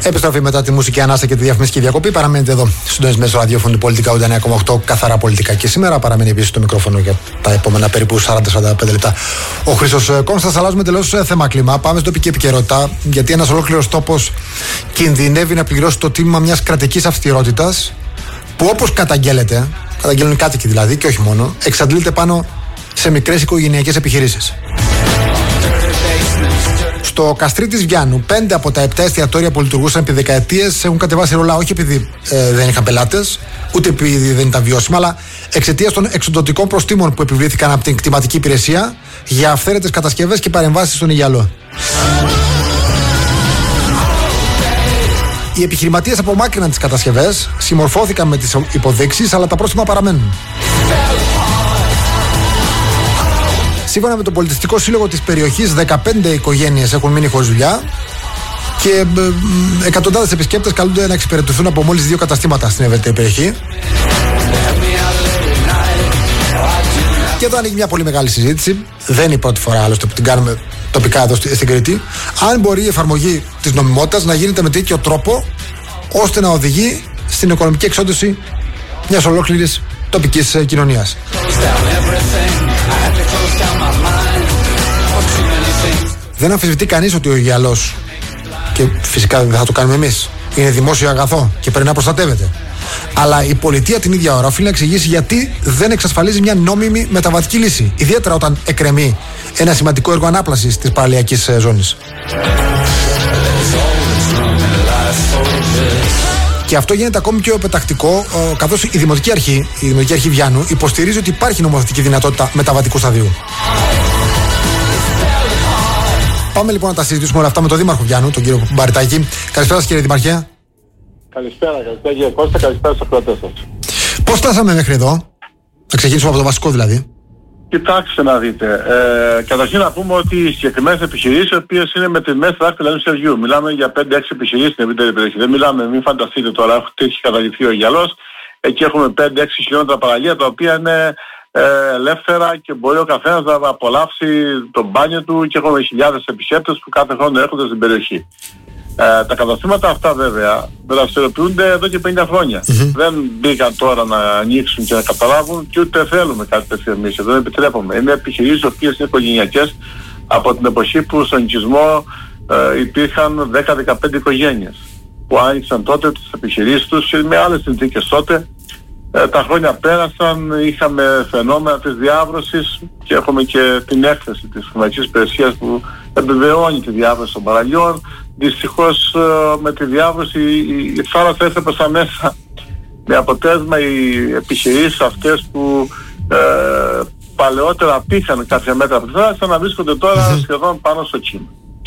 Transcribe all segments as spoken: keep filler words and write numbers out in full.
Επιστροφή μετά τη μουσική ανάσα και τη διαφημιστική διακοπή. Παραμένετε εδώ συντονισμένοι στο ραδιόφωνο του Πολιτικά ογδόντα εννέα κόμμα οκτώ, καθαρά πολιτικά. Και σήμερα παραμένει επίσης το μικρόφωνο για τα επόμενα περίπου σαράντα με σαράντα πέντε λεπτά ο Χρήστος Κόνστας. Αλλάζουμε τελώς θέμα κλίμα. Πάμε στην τοπική επικαιρότητα. Γιατί ένας ολόκληρος τόπος κινδυνεύει να πληρώσει το τίμημα μιας κρατικής αυστηρότητας που, όπως καταγγέλλεται, καταγγέλνουν οι κάτοικοι δηλαδή και όχι μόνο, εξαντλείται πάνω σε μικρές οικογενειακές επιχειρήσεις. Στο Καστρί της Βιάννου, πέντε από τα επτά εστιατόρια που λειτουργούσαν επί δεκαετίες έχουν κατεβάσει ρολά, όχι επειδή ε, δεν είχαν πελάτες, ούτε επειδή δεν ήταν βιώσιμα, αλλά εξαιτίας των εξοντωτικών προστίμων που επιβλήθηκαν από την κτηματική υπηρεσία για αυθαίρετες κατασκευές και παρεμβάσεις στον Αιγιαλό. Οι επιχειρηματίες απομάκρυναν τις κατασκευές, συμμορφώθηκαν με τις υποδείξεις, αλλά τα πρόστιμα παραμένουν. Σύμφωνα με το Πολιτιστικό Σύλλογο της περιοχής, δεκαπέντε οικογένειες έχουν μείνει χωρίς δουλειά και εκατοντάδες επισκέπτες καλούνται να εξυπηρετηθούν από μόλις δύο καταστήματα στην ευρύτερη περιοχή. Και εδώ ανοίγει μια πολύ μεγάλη συζήτηση. Δεν είναι η πρώτη φορά άλλωστε που την κάνουμε τοπικά εδώ στην Κρήτη. Αν μπορεί η εφαρμογή της νομιμότητας να γίνεται με τέτοιο τρόπο ώστε να οδηγεί στην οικονομική εξόντωση μιας ολόκληρης τοπικής κοινωνίας. Δεν αμφισβητεί κανείς ότι ο Αιγιαλός, και φυσικά δεν θα το κάνουμε εμείς, είναι δημόσιο αγαθό και πρέπει να προστατεύεται. Αλλά η πολιτεία την ίδια ώρα οφείλει να εξηγήσει γιατί δεν εξασφαλίζει μια νόμιμη μεταβατική λύση, ιδιαίτερα όταν εκκρεμεί ένα σημαντικό έργο ανάπλασης της παραλιακής ζώνης. Και αυτό γίνεται ακόμη πιο πετακτικό, καθώς η Δημοτική Αρχή, η Δημοτική Αρχή Βιάννου, υποστηρίζει ότι υπάρχει νομοθετική δυνατότητα μεταβατικού σταδίου. Πάμε λοιπόν να τα συζητήσουμε όλα αυτά με τον Δήμαρχο Βιάννου, τον κύριο Μπαριτάκη. Καλησπέρα σας, κύριε Δημαρχέ. Καλησπέρα, καλησπέρα κύριε Κώστα, καλησπέρα στους ακροατές σας. Πώς φτάσαμε μέχρι εδώ, να ξεκινήσουμε από το βασικό δηλαδή? Κοιτάξτε να δείτε. Ε, καταρχήν να πούμε ότι οι συγκεκριμένες επιχειρήσεις, οι οποίες είναι με τιμές δάχτυλα ενός χεριού, μιλάμε για πέντε έξι επιχειρήσεις στην ευρύτερη περιοχή. Δεν μιλάμε, μην φανταστείτε τώρα, έχει καταγγελθεί ο Αιγιαλός. Εκεί έχουμε πέντε έξι χιλιόμετρα παραλία, τα οποία είναι ε, ελεύθερα και μπορεί ο καθένας να απολαύσει το μπάνιο του, και έχουμε χιλιάδες επισκέπτες που κάθε χρόνο έρχονται στην περιοχή. Ε, τα καταστήματα αυτά βέβαια δραστηριοποιούνται εδώ και πενήντα χρόνια. Mm-hmm. Δεν μπήκαν τώρα να ανοίξουν και να καταλάβουν, και ούτε θέλουμε κάτι τέτοιο εμείς. Δεν επιτρέπουμε. Είναι επιχειρήσεις οι οποίες είναι οικογενειακές από την εποχή που στον οικισμό ε, υπήρχαν δέκα με δεκαπέντε οικογένειες που άνοιξαν τότε τις επιχειρήσεις τους με άλλες συνθήκες τότε. Ε, τα χρόνια πέρασαν, είχαμε φαινόμενα της διάβρωσης και έχουμε και την έκθεση της Χρηματικής Υπηρεσίας που επιβεβαιώνει τη διάβρωση των παραλιών. Δυστυχώς με τη διάβρωση η θάλασσα έστρεψε προς τα μέσα, με αποτέλεσμα οι επιχειρήσεις αυτές που ε, παλαιότερα απήχαν κάποια μέτρα από τη θάλασσα να βρίσκονται τώρα mm-hmm. σχεδόν πάνω στο κύμα.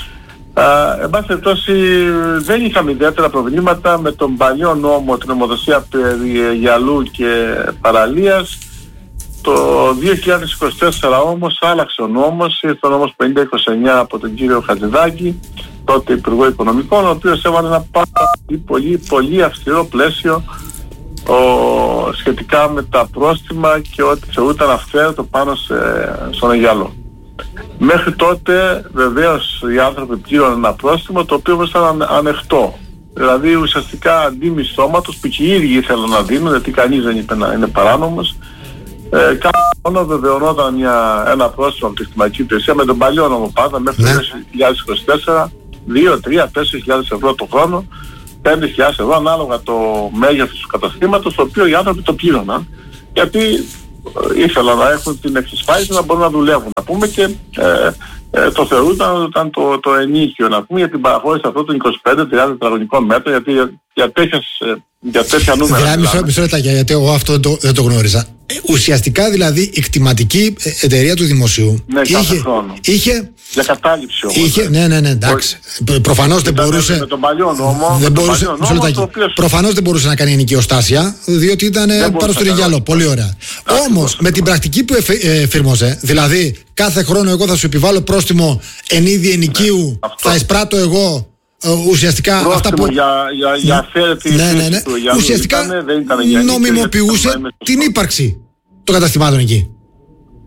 Ε, εν πάση περιπτώσει δεν είχαμε ιδιαίτερα προβλήματα με τον παλιό νόμο, την νομοθεσία περί Αιγιαλού και παραλίας. Το δύο χιλιάδες είκοσι τέσσερα όμως άλλαξε ο νόμος, ήρθε ο νόμος πενήντα είκοσι εννέα από τον κύριο Χατζηδάκη, τότε Υπουργό Οικονομικών, ο οποίος έβαλε ένα πάρα πολύ, πολύ αυστηρό πλαίσιο ο, σχετικά με τα πρόστιμα και ό,τι θεωρούταν αυθαίρετο πάνω σε, στον Αιγιαλό. Μέχρι τότε βεβαίως οι άνθρωποι πλήρωναν ένα πρόστιμο, το οποίο ήταν ανεκτό. Δηλαδή ουσιαστικά αντί μισθώματος που και οι ίδιοι ήθελαν να δίνουν, γιατί κανείς δεν είπε να είναι παράνομος, Ε, κάθε χρόνο βεβαιωνόταν μια, ένα πρόστιμο από τη Χρηματική Υπηρεσία με τον παλιό νόμο πάντα μέχρι το δύο χιλιάδες είκοσι τέσσερα, δύο, τρία, τέσσερις χιλιάδες ευρώ το χρόνο, πέντε χιλιάδες ευρώ ανάλογα το μέγεθος του καταστήματος, το οποίο οι άνθρωποι το πλήρωναν, γιατί ε, ήθελαν να έχουν την εξασφάλιση να μπορούν να δουλεύουν, να πούμε, και ε, ε, το θεωρούνταν ήταν το, το ενίκιο, να πούμε, για την παραχώρηση αυτών των είκοσι πέντε με τριάντα τετραγωνικών μέτρων, γιατί για, για τέτοιες ε, για τέτοια νούμερα. Δηλαδή, μισό, μισό λεπτάκι, γιατί εγώ αυτό δεν το, δεν το γνώριζα. Ε, ουσιαστικά δηλαδή η κτηματική εταιρεία του δημοσίου ναι, είχε, είχε, για κατάληψη όμως. Είχε, ναι, ναι, ναι, εντάξει. Προφανώς δεν μπορούσε. Με τον παλιό νόμο. Δεν μπορούσε, παλιό νόμο το οποίο... Προφανώς δεν μπορούσε να κάνει ενοικιοστάσια, διότι ήταν πάνω στο Αιγιαλό. Πολύ ωραία. Όμως με την πρακτική που εφήρμοζε, δηλαδή κάθε χρόνο εγώ θα σου επιβάλλω πρόστιμο εν είδη ενοικίου, ναι, θα εισπράττω εγώ. Ουσιαστικά πρόστιμο αυτά που. Για, για, για αφαίρετη ναι, ναι, ναι. του Αιγιαλού ουσιαστικά ήταν, δεν ήταν νομιμοποιούσε την ύπαρξη των καταστημάτων εκεί.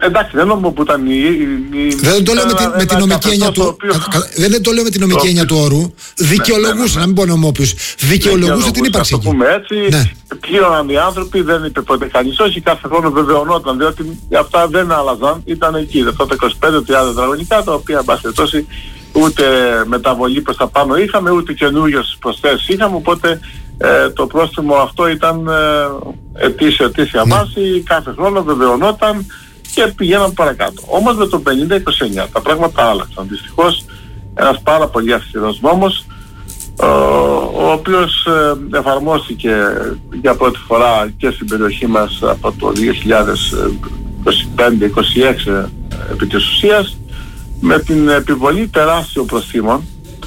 Εντάξει, δεν νομίζω που ήταν η... η δεν το λέω με, με την νομική έννοια του... Οποίο... Δεν το λέω με την νομική έννοια του όρου. Δικαιολογούσε, ναι, ναι, ναι. να μην πω νομόπιος. Δικαιολογούσε την ύπαρξη. Να το πούμε έτσι, ναι. Πλήρωναν οι άνθρωποι, δεν είπε ποτέ κανείς όχι, κάθε χρόνο βεβαιωνόταν, διότι αυτά δεν άλλαζαν, ήταν εκεί. Αυτά τα είκοσι πέντε τριάντα τετραγωνικά, τα οποία, εν πάση περιπτώσει, ούτε μεταβολή προς τα πάνω είχαμε, ούτε καινούργιες προσθέσεις είχαμε, οπότε ε, το πρόστιμο αυτό ήταν ε, ετήσια, ετήσια ναι. βάση, κάθε χρόνο βεβαιωνόταν και πηγαίναμε παρακάτω. Όμως με το πενήντα είκοσι εννιά τα πράγματα άλλαξαν. Δυστυχώς ένας πάρα πολύ αυστηρός νόμος, ο, ο οποίος ε, εφαρμόστηκε για πρώτη φορά και στην περιοχή μας από το δύο χιλιάδες είκοσι πέντε είκοσι έξι επί της ουσίας, με την επιβολή τεράστιων προστίμων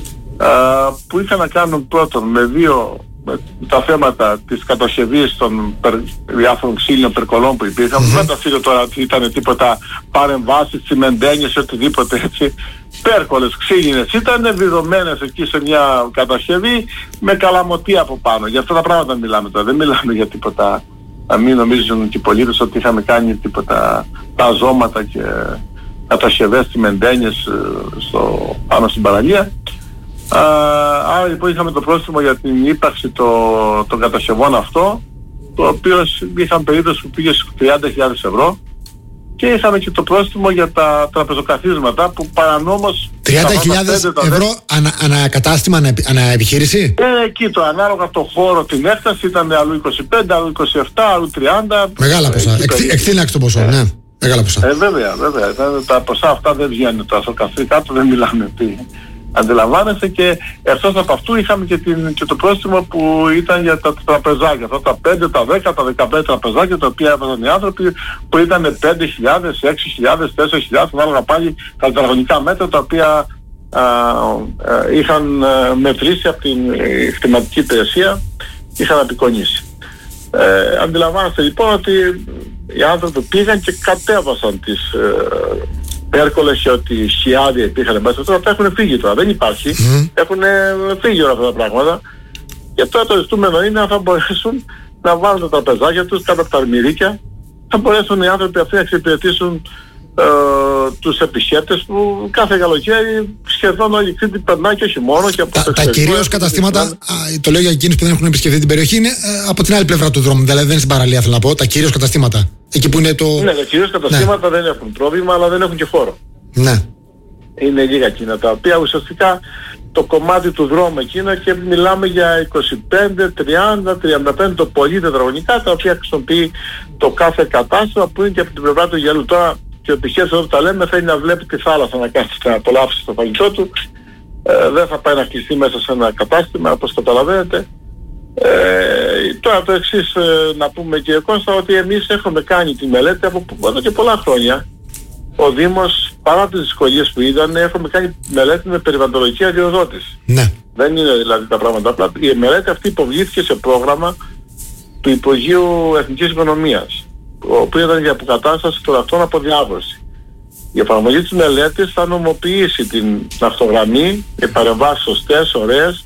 που είχαν να κάνουν πρώτον με δύο με τα θέματα της κατασκευής των περ, διάφορων ξύλινων περκολών που υπήρχαν. Mm-hmm. Δεν τα φύγω τώρα ότι ήταν τίποτα παρεμβάσεις, τσιμεντένιες, οτιδήποτε έτσι. Πέρκολες ξύλινες ήταν βιδωμένες εκεί σε μια κατασκευή με καλαμωτή από πάνω. Για αυτά τα πράγματα μιλάμε τώρα. Δεν μιλάμε για τίποτα, να μην νομίζουν και οι πολίτες ότι είχαμε κάνει τίποτα τα ζώματα και κατασκευές τσιμεντένιες στο, πάνω στην παραλία. Uh, άρα λοιπόν είχαμε το πρόστιμο για την ύπαρξη το, των κατασκευών αυτό, το οποίο είχαν περίπτωση που πήγε στους τριάντα χιλιάδες ευρώ, και είχαμε και το πρόστιμο για τα τραπεζοκαθίσματα που παρανόμως τριάντα χιλιάδες ευρώ ανα, ανακατάστημα, ανα, αναεπιχείρηση. Ε, εκεί το ανάλογα το χώρο, την έκταση ήταν αλλού είκοσι πέντε, αλλού είκοσι επτά, αλλού τριάντα. Μεγάλα ποσά, εκθήναξε το ποσό, ε, ναι. Μεγάλα ποσά. Ε, βέβαια, βέβαια. Τα ποσά αυτά δεν βγαίνουν τώρα στο καφέ, κάτω δεν μιλάμε τι. Αντιλαμβάνεστε, και εκτός από αυτού είχαμε και, την, και το πρόστιμο που ήταν για τα τραπεζάκια. Αυτά τα πέντε, τα δέκα, τα δεκαπέντε τραπεζάκια τα οποία έβαζαν οι άνθρωποι, που ήταν πέντε χιλιάδες, έξι χιλιάδες, τέσσερις χιλιάδες, ανάλογα πάλι τα τετραγωνικά μέτρα τα οποία α, α, είχαν α, μετρήσει από την χρηματική υπηρεσία, είχαν απεικονίσει. Ε, αντιλαμβάνεστε λοιπόν ότι οι άνθρωποι πήγαν και κατέβασαν τις ε, πέρκολες και ότι σχιάδια υπήρχαν μέσα. Τώρα αυτά έχουν φύγει τώρα, δεν υπάρχει. Mm. Έχουν φύγει όλα αυτά τα πράγματα. Και τώρα το ζητούμενο είναι αν θα μπορέσουν να βάλουν τα τραπεζάκια τους κάτω από τα αρμυρίκια, θα μπορέσουν οι άνθρωποι αυτοί να εξυπηρετήσουν ε, τους επισκέπτες που κάθε καλοκαίρι σχεδόν όλη η Κρήτη περνάει, και όχι μόνο. Και από τα τα κυρίως καταστήματα, α, το λέω για εκείνους που δεν έχουν επισκεφθεί την περιοχή, είναι ε, από την άλλη πλευρά του δρόμου. Δηλαδή δεν είναι στην παραλία, θέλω να πω. Τα κυρίως καταστήματα. Εκεί που είναι το... Ναι, τα κυρίως καταστήματα ναι. δεν έχουν πρόβλημα, αλλά δεν έχουν και χώρο. Ναι. Είναι λίγα εκείνα τα οποία ουσιαστικά το κομμάτι του δρόμου εκείνο, και μιλάμε για είκοσι πέντε, τριάντα, τριάντα πέντε το πολύ τετραγωνικά, τα οποία χρησιμοποιεί το κάθε κατάστημα που είναι και από την πλευρά του γυαλού. Τώρα και ο επιχείρης εδώ που τα λέμε θέλει να βλέπει τη θάλασσα, να κάθεται να απολαύσει το φαγητό του. Ε, δεν θα πάει να κλειστεί μέσα σε ένα κατάστημα, όπως καταλαβαίνετε. Ε, τώρα το εξής ε, να πούμε, κύριε Κώστα, ότι εμείς έχουμε κάνει τη μελέτη από εδώ και πολλά χρόνια. Ο Δήμος, παρά τις δυσκολίες που είδαν, έχουμε κάνει μελέτη με περιβαλλοντολογική αδειοδότηση. Ναι. Δεν είναι δηλαδή τα πράγματα απλά. Η μελέτη αυτή υποβλήθηκε σε πρόγραμμα του Υπουργείου Εθνικής Οικονομίας, ο οποίος ήταν για αποκατάσταση των αυτών από διάβρωση. Η εφαρμογή της μελέτης θα νομοποιήσει την αυτογραμμή, οι παρεμβάσεις σωστές, ωραίες.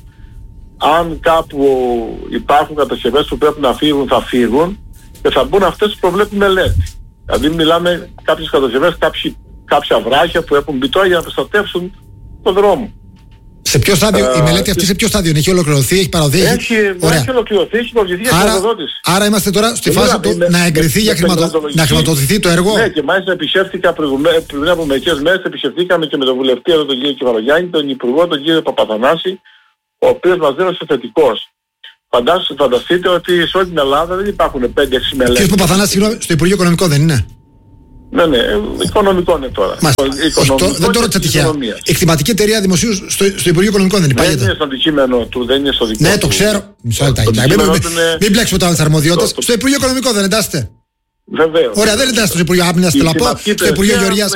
Αν κάπου υπάρχουν κατασκευές που πρέπει να φύγουν, θα φύγουν, και θα μπουν αυτές που προβλέπει μελέτη. Δηλαδή μιλάμε κάποιες κατασκευές, κάποια βράχια που έχουν μπει τώρα για να προστατεύσουν τον δρόμο. Σε ποιο στάδιο, uh, η μελέτη αυτή σε ποιο στάδιο έχει ολοκληρωθεί, έχει παραδοθεί? Έχει, έχει ολοκληρωθεί, έχει υποβληθεί για χρηματοδότηση. Άρα είμαστε τώρα στη φάση του να εγκριθεί για χρηματο... να χρηματοδοτηθεί το έργο. Ναι, και μάλιστα επισκέφθηκα πριν από μερικές μέρες, επισκεφθήκαμε και με τον βουλευτή εδώ τον κύριο Κεφαλογιάννη, τον υπουργό τον κύριο Παπαθανάση, ο οποίος μας δήλωσε θετικός. Φανταστείτε ότι σε όλη την Ελλάδα δεν υπάρχουν πέντε έξι μελέτες. Κύριε Παπαθανάση, στο Υπουργείο Οικονομικών δεν είναι? Ναι, ναι, οικονομικό είναι τώρα. Οικονομικό, δεν το ρώτησα τυχαία. Εκτιματική εταιρεία δημοσίου στο, στο Υπουργείο Οικονομικών δεν υπάρχει? Δεν είναι στο αντικείμενο του, δεν είναι στο δικό του. Ναι, το ξέρω. Μισό λεπτάκι. Μην μπλέξουμε τώρα τις αρμοδιότητες. Στο Υπουργείο Οικονομικών δεν εντάσσεται? Βεβαίως. Ωραία, δεν εντάσσεται στο Υπουργείο Άμυνας, θέλω να πω. Στο Υπουργείο Γεωργίας.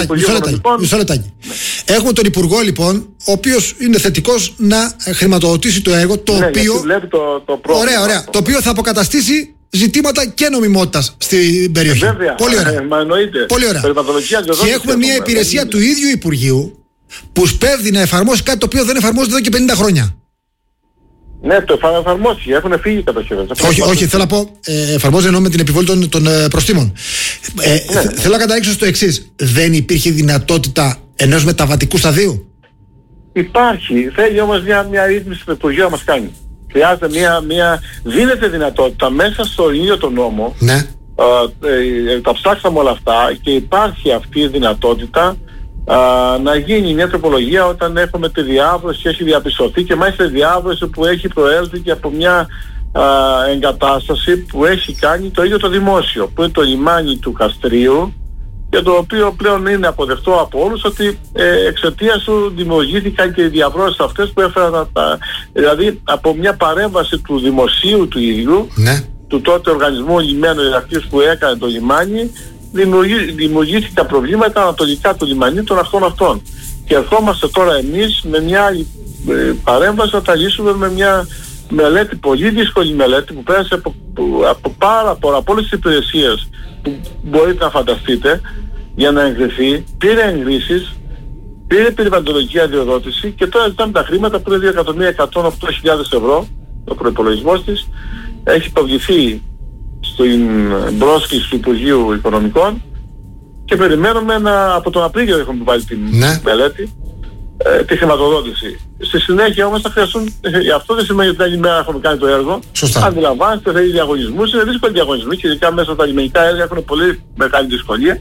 Μισό λεπτάκι. Έχουμε τον Υπουργό λοιπόν, ο οποίος είναι θετικός να χρηματοδοτήσει το έργο, το οποίο. Ωραία, ωραία. Το οποίο θα αποκαταστήσει ζητήματα και νομιμότητας στην περιοχή. Βέβαια, πολύ ωραία. Ε, μα εννοείται. Πολύ ωραία. Και έχουμε μια υπηρεσία του ίδιου Υπουργείου που σπέβδει να εφαρμόσει κάτι το οποίο δεν εφαρμόζεται εδώ και πενήντα χρόνια. Ναι, το εφαρμόστηκε, έχουν φύγει οι κατασκευές. Όχι, όχι, θέλω να πω, ε, εφαρμόζεται εννοώ με την επιβολή των, των ε, προστήμων. Ε, ναι, ναι. Θέλω να καταλήξω στο εξής. Δεν υπήρχε δυνατότητα ενός μεταβατικού σταδίου? Υπάρχει. Θέλει όμως μια, μια ρύθμιση που το Υπουργείο μας κάνει. Χρειάζεται μια, μια... Δίνεται δυνατότητα μέσα στο ίδιο τον νόμο. Ναι. Ε, ε, τα ψάξαμε όλα αυτά και υπάρχει αυτή η δυνατότητα α, να γίνει μια τροπολογία όταν έχουμε τη διάβρωση, έχει διαπιστωθεί και μάλιστα η διάβρωση που έχει προέλθει και από μια α, εγκατάσταση που έχει κάνει το ίδιο το δημόσιο, που είναι το λιμάνι του Καστρίου, για το οποίο πλέον είναι αποδεκτό από όλους ότι ε, εξαιτίας του δημιουργήθηκαν και οι διαβρώσεις αυτές που έφεραν τα, δηλαδή από μια παρέμβαση του δημοσίου του ίδιου, ναι, του τότε οργανισμού λιμένου Ηρακλείου που έκανε το λιμάνι, δημιουργή, δημιουργήθηκαν προβλήματα ανατολικά του λιμανιού των αυτών αυτών. Και ερχόμαστε τώρα εμείς με μια άλλη ε, παρέμβαση να τα λύσουμε με μια μελέτη, πολύ δύσκολη μελέτη που πέρασε από, από πάρα πολλά, από όλες τις υπηρεσίες που μπορείτε να φανταστείτε για να εγκριθεί, πήρε εγκρίσεις, πήρε περιβαλλοντολογική αδειοδότηση και τώρα ζητάμε τα χρήματα που είναι δύο εκατομμύρια εκατόν οκτώ χιλιάδες ευρώ, ο προϋπολογισμός της, έχει υποβληθεί στην πρόσκληση του Υπουργείου Οικονομικών και περιμένουμε να, από τον Απρίλιο έχουμε βάλει την ναι. μελέτη, ε, τη χρηματοδότηση. Στη συνέχεια όμως θα χρειαστούν, ε, αυτό δεν σημαίνει ότι την άλλη μέρα έχουμε κάνει το έργο. Σωστά. Αντιλαμβάνεστε, θέλει διαγωνισμούς, είναι δύσκολοι διαγωνισμοί και ειδικά μέσα στα λιμενικά έργα έχουν πολύ μεγάλη δυσκολία.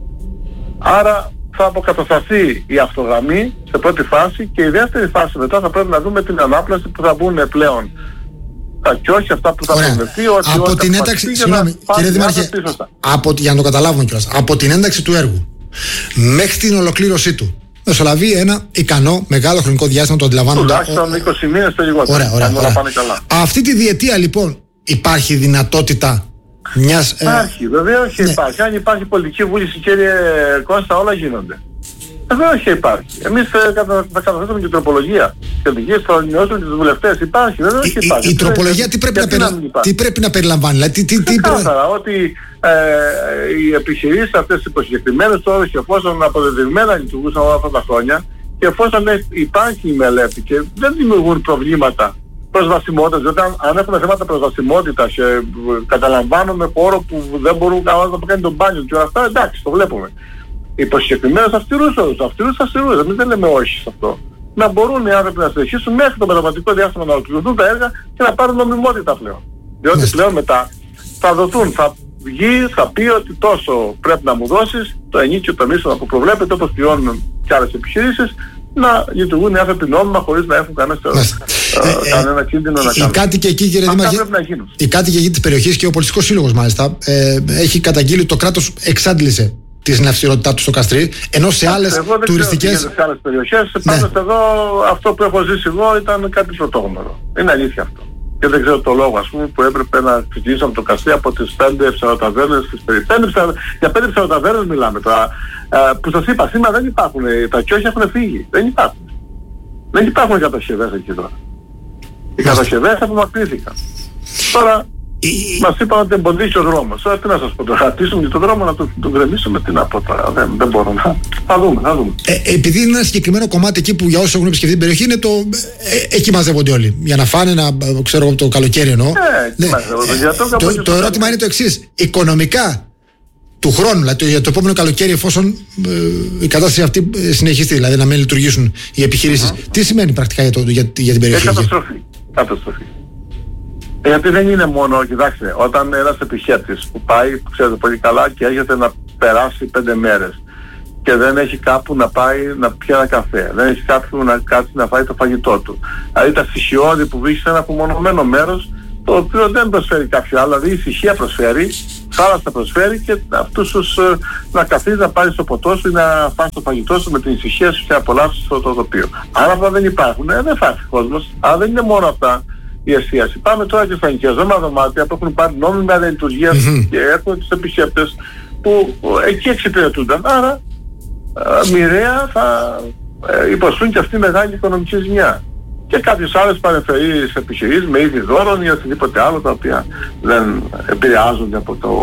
Άρα θα αποκατασταθεί η αυτογραμμή σε πρώτη φάση και η δεύτερη φάση μετά θα πρέπει να δούμε την ανάπλαση που θα μπουν πλέον. Και όχι αυτά που θα προβλεφθεί. Από την ένταξη, συγγνώμη, κύριε Δήμαρχε, από, για να το καταλάβουμε κιόλας, από την ένταξη του έργου μέχρι την ολοκλήρωσή του μεσολαβεί ένα ικανό μεγάλο χρονικό διάστημα, το αντιλαμβάνονται. Τουλάχιστον είκοσι μήνες το λιγότερο. Ωραία, ωραία, ωραία. Πάνε καλά. Αυτή τη διετία λοιπόν υπάρχει δυνατότητα μιας... Υπάρχει, ε... βεβαίως και ναι. υπάρχει. Αν υπάρχει πολιτική βούληση, κύριε Κώστα, όλα γίνονται. Βεβαίως και υπάρχει. Εμείς θα καταθέσουμε και τροπολογία. Σχετική θα νιώσουμε τους βουλευτές. Υπάρχει, βεβαίως και υπάρχει. Η, η, η τροπολογία τι πρέπει, να, περι... τι πρέπει να περιλαμβάνει, δηλαδή τι... τι Ξεκάθαρα, τι... ότι ε, οι επιχειρήσεις αυτές οι προσυγκεκριμένες όρους και εφόσον αποδεδειγμένα λειτουργούσαν όλα αυτά τα χρόνια και εφόσον υπάρχει η μελέτη και δεν δημιουργούν προβλήματα προσβασιμότητας, διότι αν, αν έχουμε θέματα προσβασιμότητας και καταλαμβάνουμε χώρο που δεν μπορούν να κάνει τον μπάνιο και όλα αυτά, εντάξει, το βλέπουμε. Οι προσκεκριμένες αυστηρούς όρους, αυστηρούς αυστηρούς, εμείς δεν λέμε όχι σε αυτό. Να μπορούν οι άνθρωποι να συνεχίσουν μέχρι το μεταβατικό διάστημα να ολοκληρωθούν τα έργα και να πάρουν νομιμότητα πλέον. Διότι yes. πλέον μετά θα δοθούν, θα βγει, θα πει ότι τόσο πρέπει να μου δώσεις το ενίκιο το μίσθωμα που προβλέπεται, όπως πληρώνουν και άλλες επιχειρήσεις, να λειτουργούν οι άνθρωποι νόμιμα χωρίς να έχουν κανένα, ε, κανένα κίνδυνο να κάνουν. Οι κάτοικοι εκεί, κύριε Δήμαρχε, οι κάτοικοι εκεί της περιοχής και ο Πολιτιστικός Σύλλογος μάλιστα ε, έχει καταγγείλει ότι το κράτος εξάντλησε τη συναυσιρότητά του στο Καστρί, ενώ σε άλλες τουριστικές... Σε άλλες περιοχές, ναι. Πάντως εδώ αυτό που έχω ζήσει εγώ ήταν κάτι πρωτόγνωρο. Είναι αλήθεια αυτό. Και δεν ξέρω το λόγο, ας πούμε, που έπρεπε να ξεκινήσουμε το Καστρί από τις πέντε ψαροταβέρνες της περιοχής. Για πέντε ψαροταβέρνες μιλάμε τώρα. Ε, που σας είπα, σήμερα δεν υπάρχουν. Τα κιόχια έχουν φύγει. Δεν υπάρχουν. Δεν υπάρχουν κατασκευές εκεί τώρα. Οι κατασκευές απομακρύνθηκαν. Τώρα η... μας είπαν ότι εμποδίσει ο δρόμος. Τώρα τι να σας πω, το χατίσουμε και τον δρόμο να τον το γκρεμίσουμε, τι να πω τώρα. Δεν, δεν μπορώ να... Θα δούμε, θα δούμε. Ε, επειδή είναι ένα συγκεκριμένο κομμάτι εκεί που για όσους έχουν επισκεφτεί την περιοχή είναι το... Ε, εκεί μαζεύονται όλοι. Για να φάνε, να ξέρω το καλοκαίρι εννοώ. Ε, ναι. το, το, το, το ερώτημα είναι το εξής. Οικονομικά του χρόνου, δηλαδή για το επόμενο καλοκαίρι, εφόσον ε, η κατάσταση αυτή συνεχιστεί, δηλαδή να μην λειτουργήσουν οι επιχειρήσεις, mm-hmm. τι σημαίνει πρακτικά για, το, για, για την περιοχή? Ε, καταστροφή. Καταστροφή. Γιατί δεν είναι μόνο, κοιτάξτε, όταν ένας επιχέτης που πάει, που ξέρετε πολύ καλά, και έρχεται να περάσει πέντε μέρες και δεν έχει κάπου να πάει να πιει ένα καφέ, δεν έχει κάπου να κάτσει να φάει το φαγητό του. Δηλαδή τα στοιχειώδη που βρίσκει σε ένα απομονωμένο μέρος, το οποίο δεν προσφέρει κάποιο άλλο, δηλαδή η ησυχία προσφέρει, θάλασσα προσφέρει και αυτούς τους ε, να καθίσει να πάρει στο ποτό σου ή να φας το φαγητό σου με την ησυχία σου και να απολαύσεις το τοπίο. Αν αυτά δεν υπάρχουν, ε, δεν θα έρθει κόσμος. Αλλά δεν είναι μόνο αυτά η εστίαση. Πάμε τώρα και στα ενοικιαζόμενα δωμάτια που έχουν πάρει νόμιμα λειτουργία mm-hmm. και έχουν τους επισκέπτες που εκεί εξυπηρετούνταν. Άρα ε, μοιραία θα ε, υποστούν και αυτή μεγάλη οικονομική ζημιά. Και κάποιες άλλες παρεμφερείς επιχειρήσεις με είδη δώρων ή οτιδήποτε άλλο τα οποία δεν επηρεάζονται από το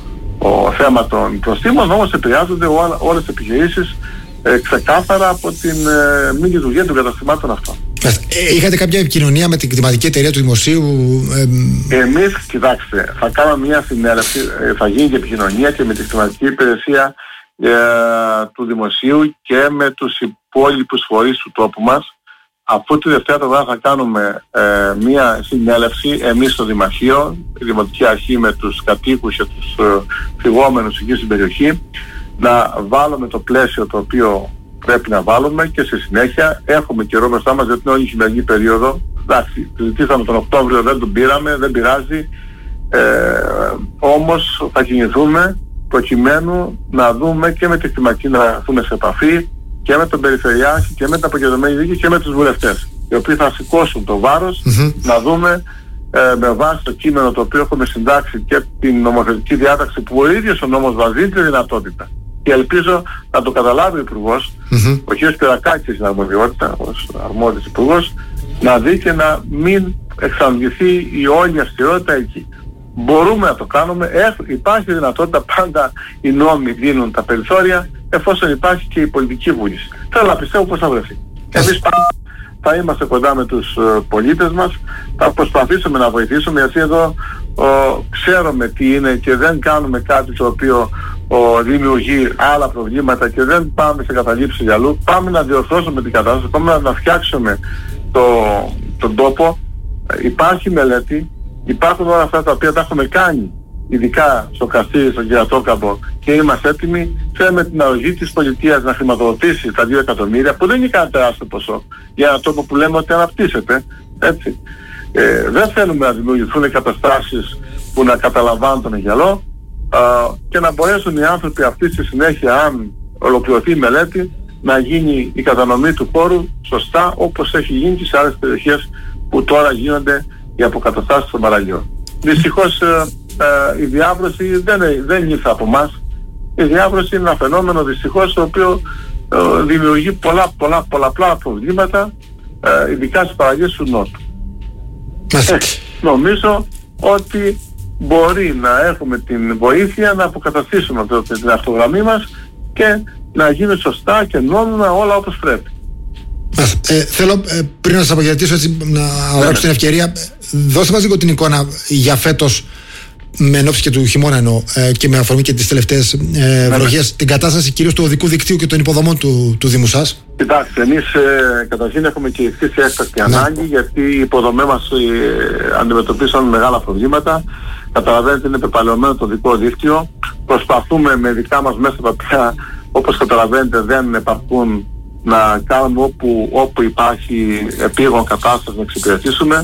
ο, θέμα των προστήμων, όμως επηρεάζονται ό, όλες τις επιχειρήσεις ε, ξεκάθαρα από την ε, μη λειτουργία των καταστημάτων αυτών. Είχατε κάποια επικοινωνία με την κτηματική εταιρεία του Δημοσίου? Ε, Εμείς, κοιτάξτε, θα κάνουμε μια συνέλευση, θα γίνει και επικοινωνία και με την κτηματική υπηρεσία ε, του Δημοσίου και με τους υπόλοιπους φορείς του τόπου μας. Αφού τη Δευτέρα το βράδυ θα κάνουμε ε, μια συνέλευση εμείς στο Δημαρχείο, η Δημοτική Αρχή με τους κατοίκους και τους ε, φυγόμενους εκεί στην περιοχή, να βάλουμε το πλαίσιο το οποίο πρέπει να βάλουμε και στη συνέχεια έχουμε καιρό μπροστά μας, γιατί είναι όλη η χειμερινή περίοδο. Εντάξει, ζητήσαμε τον Οκτώβριο, δεν τον πήραμε, δεν πειράζει. Ε, όμως θα κινηθούμε προκειμένου να δούμε και με τη κτηματική να έρθουμε σε επαφή και με τον Περιφερειάρχη και με την αποκεντρωμένη δίκη και με τους βουλευτές, οι οποίοι θα σηκώσουν το βάρος mm-hmm. να δούμε ε, με βάση το κείμενο το οποίο έχουμε συντάξει και την νομοθετική διάταξη που ο ίδιος ο νόμος βάζει τη δυνατότητα. Και ελπίζω να το καταλάβει ο Υπουργός, mm-hmm. ο κ. Σπυρακάκης στην αρμοδιότητα, ως αρμόδιος Υπουργός, να δει και να μην εξαντληθεί η όλη αυστηρότητα εκεί. Μπορούμε να το κάνουμε, Έχ, υπάρχει δυνατότητα, πάντα οι νόμοι δίνουν τα περιθώρια, εφόσον υπάρχει και η πολιτική βούληση. Θέλω να πιστεύω πως θα βρεθεί. Εμείς πάντα θα είμαστε κοντά με τους uh, πολίτες μας, θα προσπαθήσουμε να βοηθήσουμε, γιατί εδώ uh, ξέρουμε τι είναι και δεν κάνουμε κάτι το οποίο uh, δημιουργεί άλλα προβλήματα και δεν πάμε σε καταλήψεις για αλλού. Πάμε να διορθώσουμε την κατάσταση, πάμε να φτιάξουμε το, τον τόπο. Υπάρχει μελέτη, υπάρχουν όλα αυτά τα οποία τα έχουμε κάνει, ειδικά στο Καστήρι, στον Κερατόκαμπο, και είμαστε έτοιμοι. Θέλουμε την αρρωγή της πολιτείας να χρηματοδοτήσει τα δύο εκατομμύρια, που δεν είναι κανένα τεράστιο ποσό, για ένα τόπο που λέμε ότι αναπτύσσεται. Έτσι. Ε, δεν θέλουμε να δημιουργηθούν καταστάσεις που να καταλαμβάνουν τον Αιγιαλό α, και να μπορέσουν οι άνθρωποι αυτοί στη συνέχεια, αν ολοκληρωθεί η μελέτη, να γίνει η κατανομή του χώρου σωστά, όπως έχει γίνει και σε άλλες περιοχές που τώρα γίνονται οι αποκαταστάσεις των παραλίων. Δυστυχώς ε, ε, η διάβρωση δεν, δεν ήρθε από εμάς. Η διάβρωση είναι ένα φαινόμενο δυστυχώς το οποίο ε, δημιουργεί πολλά, πολλά, πολλαπλά προβλήματα, ε, ειδικά στις παραλίες του Νότου. Ε, νομίζω ότι μπορεί να έχουμε την βοήθεια να αποκαταστήσουμε την αυτογραμμή μας και να γίνει σωστά και νόμιμα όλα όπως πρέπει. Ε, θέλω ε, πριν να σας αποχαιρετήσω, έτσι, να αγοράξω την ευκαιρία, δώστε μας λίγο την εικόνα για φέτος, με ενόψει και του χειμώνα εννοώ, ε, και με αφορμή και τις τελευταίες ε, βροχές, την κατάσταση κυρίως του οδικού δικτύου και των υποδομών του, του Δήμου σας. Κοιτάξτε, εμείς ε, καταρχήν έχουμε και χτίσει έκτακτη ανάγκη, γιατί οι υποδομές μας ε, αντιμετωπίσαν μεγάλα προβλήματα. Καταλαβαίνετε, είναι πεπαλαιωμένο το οδικό δίκτυο. Προσπαθούμε με δικά μας μέσα, τα οποία όπως καταλαβαίνετε δεν επαρκούν, να κάνουμε όπου, όπου υπάρχει επίγον κατάσταση να εξυπηρετήσουμε.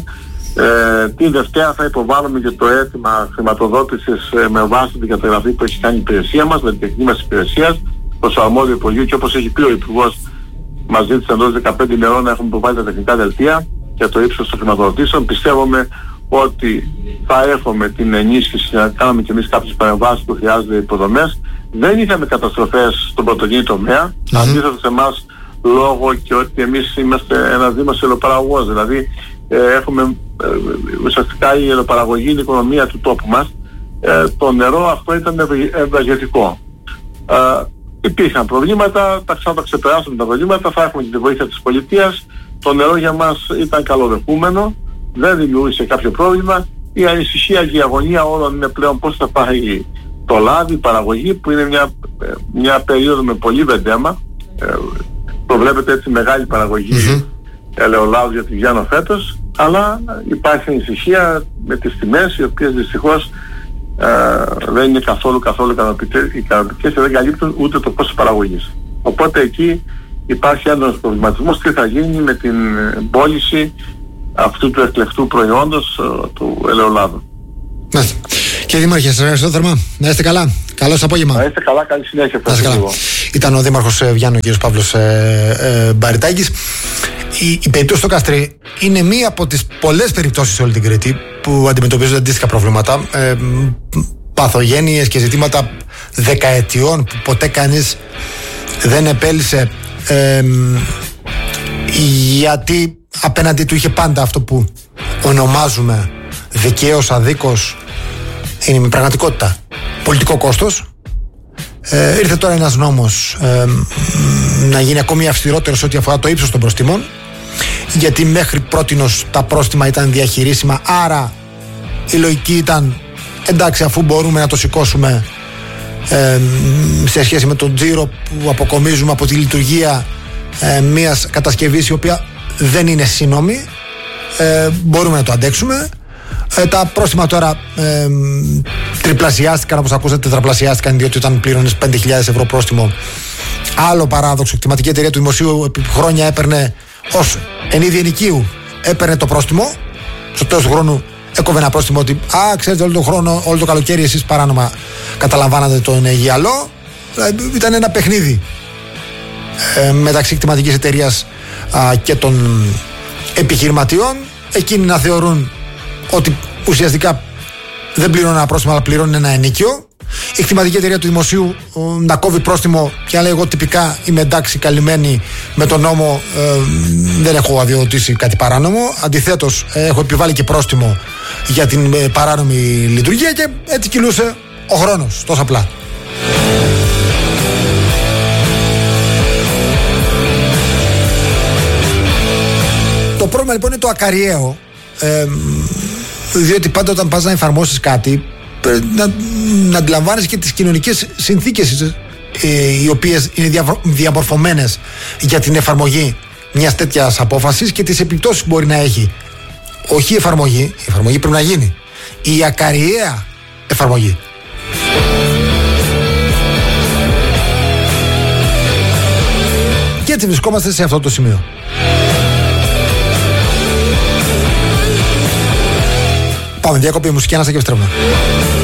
Ε, την Δευτέρα θα υποβάλουμε και το αίτημα χρηματοδότησης ε, με βάση την καταγραφή που έχει κάνει η υπηρεσία μας, με την τεχνική μας υπηρεσία, προς το αρμόδιο Υπουργείο, και όπως έχει πει ο Υπουργός, μας ζήτησε εντός δεκαπέντε ημερών να έχουμε υποβάλει τα τεχνικά δελτία για το ύψος των χρηματοδοτήσεων. Πιστεύουμε ότι θα έχουμε την ενίσχυση να κάνουμε και εμείς κάποιες παρεμβάσεις που χρειάζονται υποδομές. Δεν είχαμε καταστροφές στον πρωτογενή τομέα, mm-hmm. αντίθετα σε εμάς, λόγω και ότι εμείς είμαστε ένας δήμος ελαιοπαραγωγός, δηλαδή ε, έχουμε ε, ουσιαστικά η ελαιοπαραγωγή είναι η οικονομία του τόπου μας. Ε, το νερό αυτό ήταν ευεργετικό. Ε, υπήρχαν προβλήματα, τα ξανά τα ξεπεράσουμε τα προβλήματα, θα έχουμε και τη βοήθεια της πολιτείας. Το νερό για μας ήταν καλοδεχούμενο, δεν δημιούργησε κάποιο πρόβλημα. Η ανησυχία και η αγωνία όλων είναι πλέον πώς θα πάει το λάδι, η παραγωγή, που είναι μια, μια περίοδο με πολύ βεντέμα. Ε, προβλέπεται έτσι μεγάλη παραγωγή mm-hmm. ελαιολάδου για τη Γιάννο φέτος, αλλά υπάρχει ανησυχία με τις τιμές, οι οποίες δυστυχώς ε, δεν είναι καθόλου καθόλου ικανοποιητικές και δεν καλύπτουν ούτε το κόστος παραγωγής. Οπότε εκεί υπάρχει έντονος προβληματισμός τι θα γίνει με την πώληση αυτού του εκλεκτού προϊόντος ε, του ελαιολάδου. Μάλιστα. Κύριε Δήμαρχε, σας ευχαριστώ θερμά. Να είστε καλά. Καλώς απόγευμα. Να είστε καλά, καλή συνέχεια. Ήταν ο Δήμαρχος Βιάννου, ο κ. Παύλος ε, ε, Μπαριτάκης. Η, η περίπτωση στο Καστρί είναι μία από τις πολλές περιπτώσεις σε όλη την Κρήτη που αντιμετωπίζονται αντίστοιχα προβλήματα. Ε, παθογένειες και ζητήματα δεκαετιών που ποτέ κανείς δεν επέλυσε, ε, γιατί απέναντι του είχε πάντα αυτό που ονομάζουμε δικαίως, αδίκως, είναι με πραγματικότητα πολιτικό κόστος. Ε, ήρθε τώρα ένας νόμος ε, να γίνει ακόμη αυστηρότερος ό,τι αφορά το ύψος των προστιμών. γιατί μέχρι πρότινος τα πρόστιμα ήταν διαχειρίσιμα, άρα η λογική ήταν εντάξει, αφού μπορούμε να το σηκώσουμε ε, σε σχέση με τον τζίρο που αποκομίζουμε από τη λειτουργία ε, μιας κατασκευής η οποία δεν είναι σύνομη, ε, μπορούμε να το αντέξουμε. Ε, τα πρόστιμα τώρα ε, τριπλασιάστηκαν, όπως ακούσατε, τετραπλασιάστηκαν, διότι όταν πλήρωνες πέντε χιλιάδες ευρώ πρόστιμο, άλλο παράδοξο, η κτηματική εταιρεία του δημοσίου επί χρόνια έπαιρνε ως εν είδη ενοικίου, έπαιρνε το πρόστιμο, στο τέλος του χρόνου έκοβε ένα πρόστιμο ότι α, ξέρετε, όλο τον χρόνο, όλο το καλοκαίρι εσείς παράνομα καταλαμβάνατε τον γυαλό. Δηλαδή, ήταν ένα παιχνίδι ε, μεταξύ κτηματικής εταιρείας α, και των επιχειρηματιών, εκείνοι να θεωρούν ότι ουσιαστικά δεν πληρώνουν ένα πρόστιμο αλλά πληρώνουν ένα ενίκιο, η κτηματική εταιρεία του δημοσίου ε, να κόβει πρόστιμο και να λέει εγώ τυπικά είμαι εντάξει, καλυμμένη με τον νόμο, ε, δεν έχω αδειοδοτήσει κάτι παράνομο, αντιθέτως ε, έχω επιβάλει και πρόστιμο για την ε, παράνομη λειτουργία, και έτσι κυλούσε ο χρόνος, τόσο απλά. Το πρόβλημα λοιπόν είναι το ακαριαίο, ε, διότι πάντα όταν πας να εφαρμόσεις κάτι να, να αντιλαμβάνεσαι και τις κοινωνικές συνθήκες ε, οι οποίες είναι δια, διαμορφωμένες για την εφαρμογή μιας τέτοιας απόφασης και τις επιπτώσεις που μπορεί να έχει. Όχι η εφαρμογή, η εφαρμογή πρέπει να γίνει, η ακαριαία εφαρμογή. Και έτσι βρισκόμαστε σε αυτό το σημείο. Πάμε διακοπή μουσική, ανάσα και επιστρέφουμε.